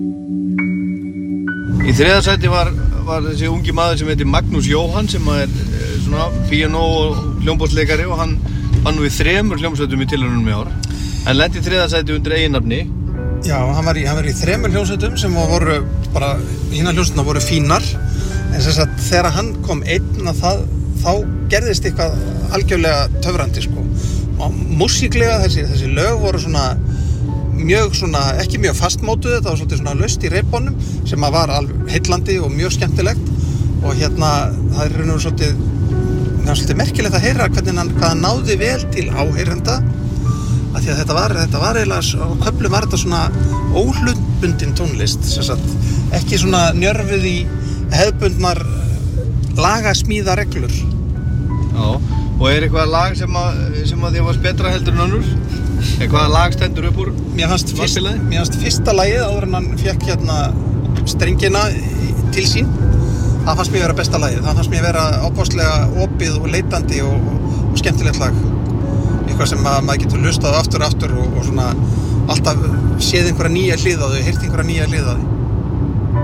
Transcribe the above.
Í þriðja sæti var þessi ungi maður sem heitir Magnús Jóhann sem svona píanó og hljómborðsleikari og hann var nú í 3 hljómsveitum í tilraunum í ár. Hann lenti í þriðja sæti undir eigin nafni. Já, hann var í 3 hljómsveitum sem voru bara, hinar hljómsveitirnar voru fínar en sem sagt þegar hann kom einn þá gerðist eitthvað algjörlega töfrandi sko. Og músíklega þessi lög voru svona mjög svona, ekki mjög fastmótuð, þetta var svolítið svona laust í reipunum sem var alveg heillandi og mjög skemmtilegt og það er svolítið merkilegt að heyra hvað hann náði vel til áheyrenda af því að þetta var eiginlega á köflum var þetta svona óhlutbundin tónlist sem sagt, ekki svona njörfuð í hefðbundnar lagasmíðareglur. Já, og eitthvað lag sem að þér varst betra heldur en önnur? Hvaða lag stendur upp úr? Mér fannst fyrsta lagið áður en hann fékk strengina til sín. Það fannst mér vera besta lagið. Það fannst mér vera ábáslega opið og leitandi og skemmtilegt lag. Eitthvað sem maður getur hlustað aftur og svona alltaf séð einhverja nýja hlið á þau, heyrt einhverja nýja hlið á þau.